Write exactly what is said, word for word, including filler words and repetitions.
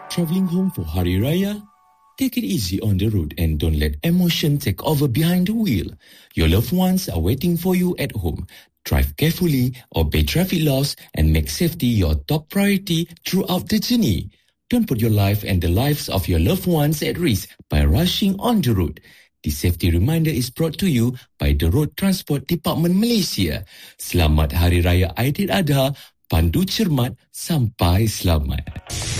Traveling home for Hari Raya? Take it easy on the road and don't let emotion take over behind the wheel. Your loved ones are waiting for you at home. Drive carefully, obey traffic laws, and make safety your top priority throughout the journey. Don't put your life and the lives of your loved ones at risk by rushing on the road. The safety reminder is brought to you by the Road Transport Department Malaysia. Selamat Hari Raya Aidiladha, pandu cermat sampai selamat.